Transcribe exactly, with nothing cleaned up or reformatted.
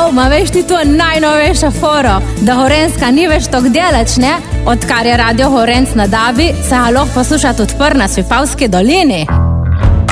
ma veš ti to najnovejša foro, da Horenska ni več tok delač, ne? Odkar je radio Horenc na Dabi, se ga lahko poslušati odpr na Svipavski dolini.